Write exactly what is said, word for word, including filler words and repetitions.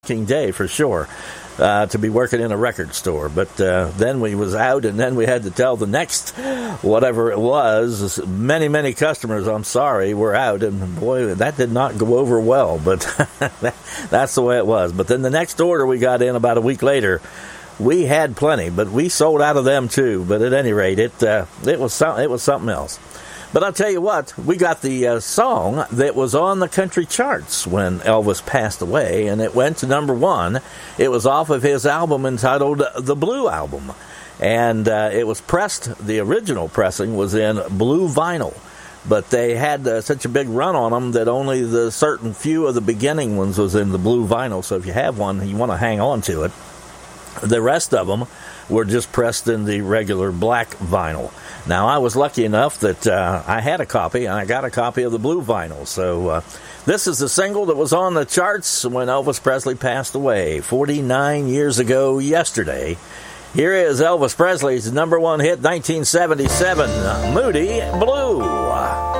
day for sure. Uh, to be working in a record store. But uh, then we was out, and then we had to tell the next, whatever it was, many, many customers, I'm sorry, we're out. And boy, that did not go over well, but that's the way it was. But then the next order we got in about a week later, we had plenty, but we sold out of them too. But at any rate, it uh, it was some, it was something else. But I'll tell you what, we got the uh, song that was on the country charts when Elvis passed away, and it went to number one. It was off of his album entitled The Blue Album, and uh, it was pressed, the original pressing was in blue vinyl, but they had uh, such a big run on them that only the certain few of the beginning ones was in the blue vinyl, so if you have one, you want to hang on to it. The rest of them were just pressed in the regular black vinyl. Now, I was lucky enough that uh, I had a copy, and I got a copy of the blue vinyl. So uh, this is the single that was on the charts when Elvis Presley passed away forty-nine years ago yesterday. Here is Elvis Presley's number one hit, nineteen seventy-seven, Moody Blue.